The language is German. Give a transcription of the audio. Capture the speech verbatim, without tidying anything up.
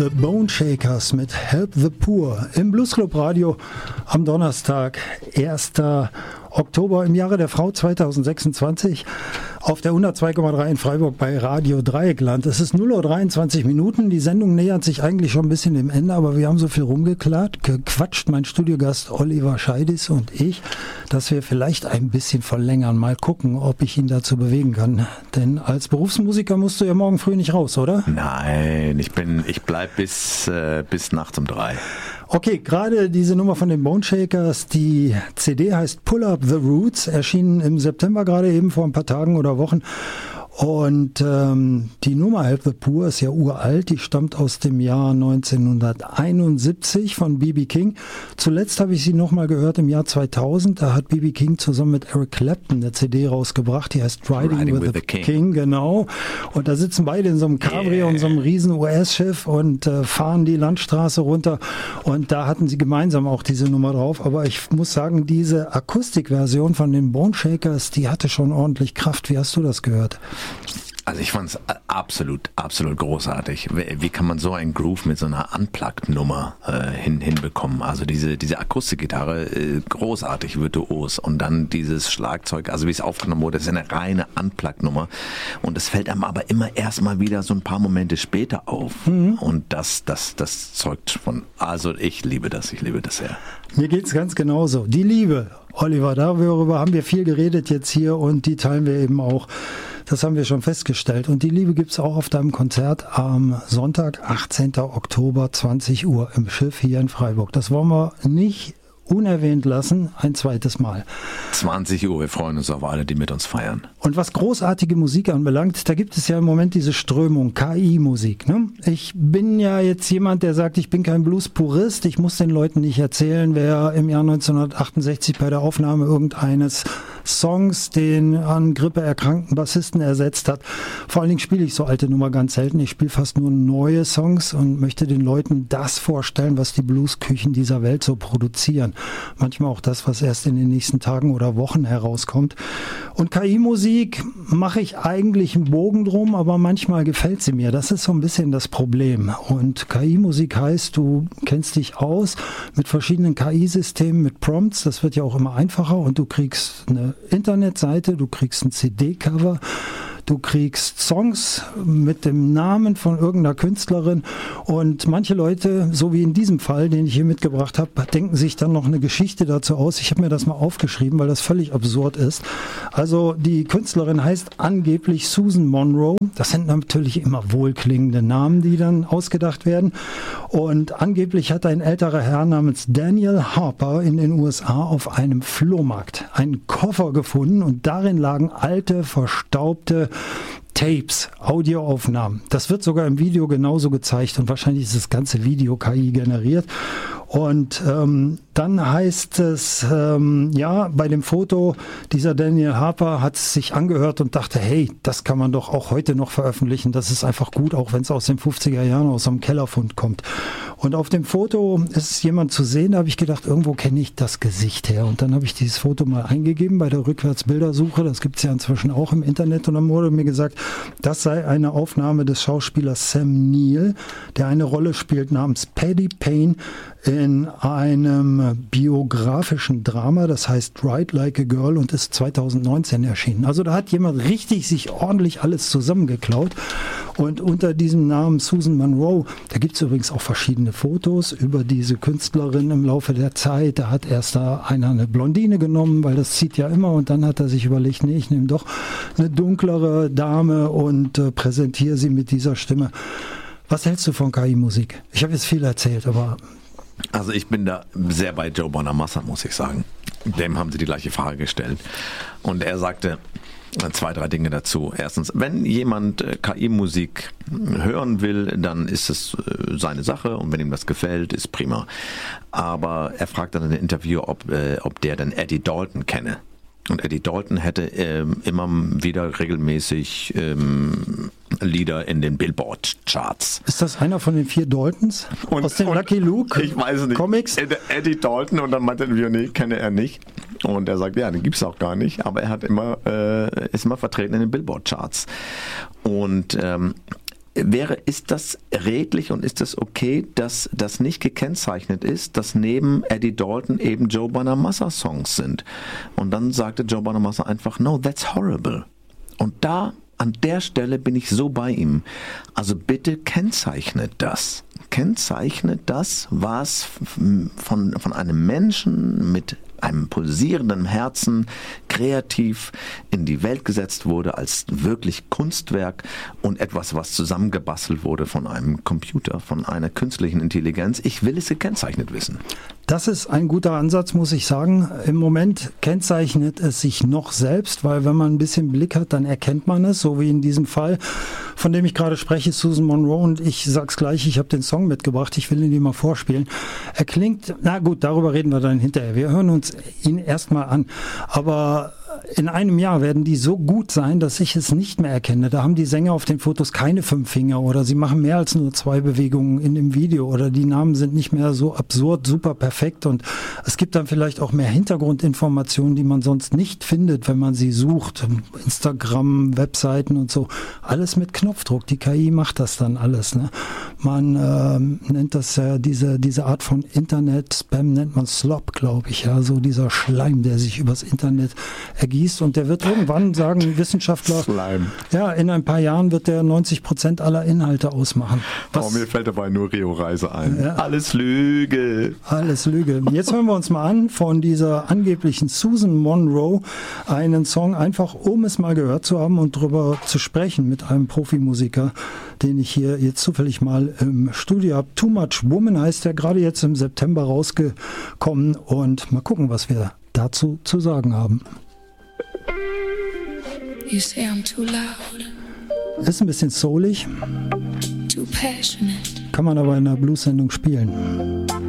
The Bone Shakers mit Help the Poor im Bluesclub Radio am Donnerstag, erster Oktober im Jahre der Frau zweitausendsechsundzwanzig auf der hundertzwei Komma drei in Freiburg bei Radio Dreieckland. Es ist null Uhr dreiundzwanzig Minuten, die Sendung nähert sich eigentlich schon ein bisschen dem Ende, aber wir haben so viel rumgeklart, gequatscht, mein Studiogast Oliver Scheidis und ich, dass wir vielleicht ein bisschen verlängern, mal gucken, ob ich ihn dazu bewegen kann. Denn als Berufsmusiker musst du ja morgen früh nicht raus, oder? Nein, ich bin, ich bleib bis, äh, bis nachts um drei. Okay, gerade diese Nummer von den Bone Shakers, die C D heißt Pull Up the Roots, erschienen im September gerade eben vor ein paar Tagen oder Wochen. Und ähm, die Nummer Help the Poor ist ja uralt, die stammt aus dem Jahr neunzehnhunderteinundsiebzig von B B King. Zuletzt habe ich sie nochmal gehört im Jahr zweitausend, da hat B B King zusammen mit Eric Clapton eine C D rausgebracht, die heißt Riding, Riding with, with the, the King. King, genau. Und da sitzen beide in so einem Cabrio yeah. und so einem riesen U S-Schiff und äh, fahren die Landstraße runter und da hatten sie gemeinsam auch diese Nummer drauf. Aber ich muss sagen, diese Akustikversion von den Bone Shakers, die hatte schon ordentlich Kraft. Wie hast du das gehört? Also ich fand es absolut, absolut großartig. Wie kann man so einen Groove mit so einer Unplugged-Nummer äh, hin, hinbekommen? Also diese, diese Akustikgitarre, äh, großartig, virtuos. Und dann dieses Schlagzeug, also wie es aufgenommen wurde, das ist eine reine Unplugged-Nummer. Und es fällt einem aber immer erstmal wieder so ein paar Momente später auf. Mhm. Und das, das, das zeugt von, also ich liebe das, ich liebe das sehr. Mir geht's ganz genauso. Die Liebe, Oliver, darüber haben wir viel geredet jetzt hier und die teilen wir eben auch. Das haben wir schon festgestellt. Und die Liebe gibt's auch auf deinem Konzert am Sonntag, achtzehnten Oktober, zwanzig Uhr im Schiff hier in Freiburg. Das wollen wir nicht unerwähnt lassen, ein zweites Mal. zwanzig Uhr, wir freuen uns auf alle, die mit uns feiern. Und was großartige Musik anbelangt, da gibt es ja im Moment diese Strömung, K I-Musik. Ne? Ich bin ja jetzt jemand, der sagt, ich bin kein Blues-Purist, ich muss den Leuten nicht erzählen, wer im Jahr neunzehnhundertachtundsechzig bei der Aufnahme irgendeines Songs den an Grippe erkrankten Bassisten ersetzt hat. Vor allen Dingen spiele ich so alte Nummer ganz selten. Ich spiele fast nur neue Songs und möchte den Leuten das vorstellen, was die Bluesküchen dieser Welt so produzieren. Manchmal auch das, was erst in den nächsten Tagen oder Wochen herauskommt. Und K I-Musik mache ich eigentlich einen Bogen drum, aber manchmal gefällt sie mir. Das ist so ein bisschen das Problem. Und K I-Musik heißt, du kennst dich aus mit verschiedenen K I-Systemen, mit Prompts. Das wird ja auch immer einfacher und du kriegst eine Internetseite, du kriegst ein C D-Cover, du kriegst Songs mit dem Namen von irgendeiner Künstlerin und manche Leute, so wie in diesem Fall, den ich hier mitgebracht habe, denken sich dann noch eine Geschichte dazu aus. Ich habe mir das mal aufgeschrieben, weil das völlig absurd ist. Also die Künstlerin heißt angeblich Susan Monroe. Das sind natürlich immer wohlklingende Namen, die dann ausgedacht werden. Und angeblich hat ein älterer Herr namens Daniel Harper in den U S A auf einem Flohmarkt einen Koffer gefunden und darin lagen alte, verstaubte Tapes, Audioaufnahmen. Das wird sogar im Video genauso gezeigt und wahrscheinlich ist das ganze Video K I generiert. Und ähm, dann heißt es, ähm, ja, bei dem Foto, dieser Daniel Harper hat es sich angehört und dachte, hey, das kann man doch auch heute noch veröffentlichen. Das ist einfach gut, auch wenn es aus den fünfziger Jahren aus einem Kellerfund kommt. Und auf dem Foto ist jemand zu sehen, da habe ich gedacht, irgendwo kenne ich das Gesicht her. Und dann habe ich dieses Foto mal eingegeben bei der Rückwärtsbildersuche. Das gibt es ja inzwischen auch im Internet. Und dann wurde mir gesagt, das sei eine Aufnahme des Schauspielers Sam Neill, der eine Rolle spielt namens Paddy Payne in einem biografischen Drama, das heißt Ride Like a Girl und ist zweitausendneunzehn erschienen. Also da hat jemand richtig sich ordentlich alles zusammengeklaut und unter diesem Namen Susan Monroe, da gibt es übrigens auch verschiedene Fotos über diese Künstlerin im Laufe der Zeit. Da hat erst da einer eine Blondine genommen, weil das zieht ja immer und dann hat er sich überlegt, nee, ich nehme doch eine dunklere Dame und äh, präsentiere sie mit dieser Stimme. Was hältst du von K I-Musik? Ich habe jetzt viel erzählt, aber... Also ich bin da sehr bei Joe Bonamassa, muss ich sagen. Dem haben sie die gleiche Frage gestellt. Und er sagte zwei, drei Dinge dazu. Erstens, wenn jemand K I-Musik hören will, dann ist es seine Sache und wenn ihm das gefällt, ist prima. Aber er fragt dann in einem Interview, ob, ob der denn Eddie Dalton kenne. Und Eddie Dalton hätte ähm, immer wieder regelmäßig ähm, Lieder in den Billboard-Charts. Ist das einer von den vier Daltons? Und, aus dem Lucky Luke ich weiß nicht, Comics? Eddie Dalton und dann meinte er, nee, kenne er nicht. Und er sagt, ja, den gibt's auch gar nicht, aber er hat immer, äh, ist immer vertreten in den Billboard-Charts. Und ähm, wäre, ist das redlich und ist das okay, dass das nicht gekennzeichnet ist, dass neben Eddie Dalton eben Joe Bonamassa Songs sind? Und dann sagte Joe Bonamassa einfach, no, that's horrible. Und da, an der Stelle bin ich so bei ihm. Also bitte kennzeichnet das. Kennzeichnet das, was von, von einem Menschen mit einem pulsierenden Herzen kreativ in die Welt gesetzt wurde als wirklich Kunstwerk und etwas, was zusammengebastelt wurde von einem Computer, von einer künstlichen Intelligenz. Ich will es gekennzeichnet wissen. Das ist ein guter Ansatz, muss ich sagen. Im Moment kennzeichnet es sich noch selbst, weil wenn man ein bisschen Blick hat, dann erkennt man es, so wie in diesem Fall, von dem ich gerade spreche, Susan Monroe, und ich sag's gleich, ich habe den Song mitgebracht, ich will ihn dir mal vorspielen. Er klingt, na gut, darüber reden wir dann hinterher. Wir hören uns ihn erstmal an, aber in einem Jahr werden die so gut sein, dass ich es nicht mehr erkenne. Da haben die Sänger auf den Fotos keine fünf Finger oder sie machen mehr als nur zwei Bewegungen in dem Video oder die Namen sind nicht mehr so absurd, super perfekt und es gibt dann vielleicht auch mehr Hintergrundinformationen, die man sonst nicht findet, wenn man sie sucht. Instagram, Webseiten und so. Alles mit Knopfdruck. Die K I macht das dann alles. Ne? Man äh, nennt das ja, diese, diese Art von Internet-Spam nennt man Slop, glaube ich. Ja, so dieser Schleim, der sich übers Internet ergießt und der wird irgendwann, sagen Wissenschaftler, Slime. Ja, in ein paar Jahren wird der neunzig Prozent aller Inhalte ausmachen. Was, oh, mir fällt dabei nur Rio Reise ein. Ja, alles Lüge. Alles Lüge. Jetzt hören wir uns mal an von dieser angeblichen Susan Monroe einen Song, einfach um es mal gehört zu haben und drüber zu sprechen mit einem Profimusiker, den ich hier jetzt zufällig mal im Studio habe. Too Much Woman heißt der, gerade jetzt im September rausgekommen und mal gucken, was wir dazu zu sagen haben. You say I'm too loud. Ist ein bisschen soulig. Too passionate. Kann man aber in einer Blues-Sendung spielen.